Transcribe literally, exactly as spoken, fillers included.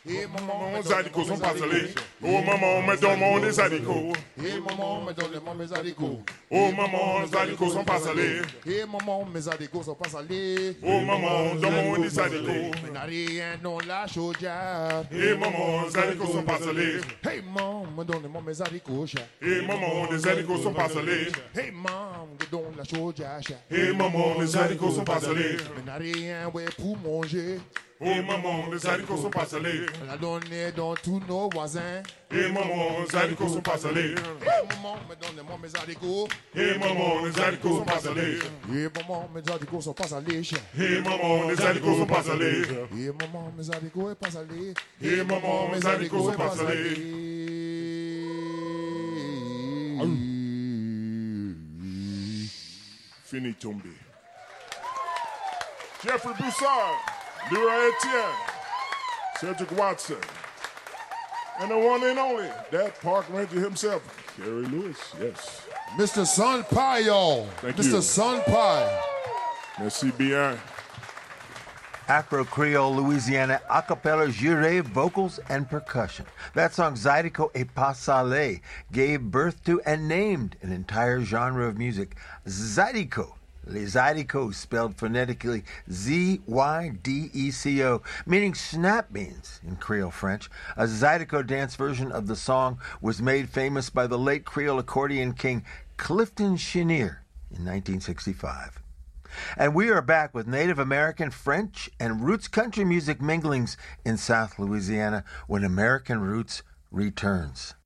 Et maman, mes haricots sont pas salés. Oh maman, mais donne-moi des haricots. Et maman, mais donne-moi mes haricots. Oh maman, mes haricots sont pas salés. Et maman, mes haricots sont pas salés. Oh maman, donne-moi des haricots. Mais n'a rien dans la chaudière. Et maman, mes haricots sont pas salés. Hey maman, donne-moi mes haricots. Et maman, les haricots sont pas salés. Hey maman, donne la chaudière. Et maman, les haricots sont pas salés. Mais n'a rien ouais, pour manger. Oh maman, les haricots sont pas salés. On a donné dans tous nos voisins. Et maman, les haricots sont pas salés. Et maman, me donne-moi mes haricots. Et maman, les haricots sont pas salés. Et maman, mes haricots sont pas salés. Et maman, les haricots sont pas salés. Et maman, mes haricots sont pas salés. Et maman, mes haricots sont pas salés. Fini tombé. Jeffrey Broussard. Leroy Etienne, Cedric Watson, and the one and only, that park ranger himself, Kerry Lewis, yes. Mister Sun Pie, y'all. Thank Mister you. Mister Sun Pie. Merci bien. Afro-Creole Louisiana acapella juré vocals and percussion. That song, Zydeco et Pas Salé, gave birth to and named an entire genre of music, Zydeco. Les Zydecos, spelled phonetically Z Y D E C O, meaning snap beans in Creole French. A Zydeco dance version of the song was made famous by the late Creole accordion king Clifton Chenier in nineteen sixty-five. And we are back with Native American, French, and roots country music minglings in South Louisiana when American Roots returns.